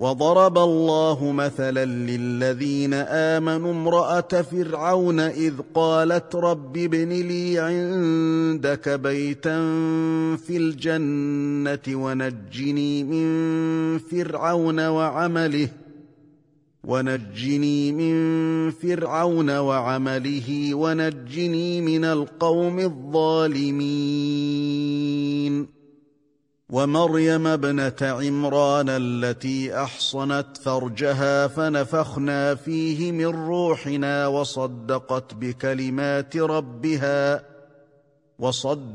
وضرب الله مثلا للذين آمنوا امرأة فرعون إذ قالت رب ابن لي عندك بيتا في الجنة ونجني من فرعون وعمله ونجني من القوم الظالمين. ومريم ابنة عمران التي أحصنت فرجها فنفخنا فيه من روحنا وصدقت بكلمات ربها